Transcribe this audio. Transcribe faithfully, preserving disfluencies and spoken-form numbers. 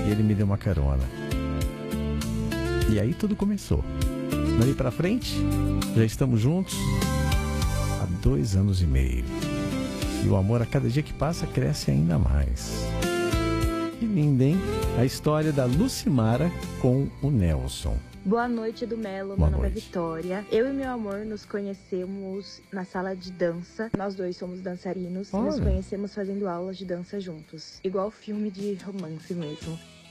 e ele me deu uma carona. E aí tudo começou. Dali pra frente, já estamos juntos há dois anos e meio. E o amor a cada dia que passa cresce ainda mais. Que linda, hein? A história da Lucimara com o Nelson. Boa noite, do Melo. Boa Meu nome noite. é Vitória. Eu e meu amor nos conhecemos na sala de dança. Nós dois somos dançarinos. Olha. Nos conhecemos fazendo aulas de dança juntos. Igual filme de romance mesmo.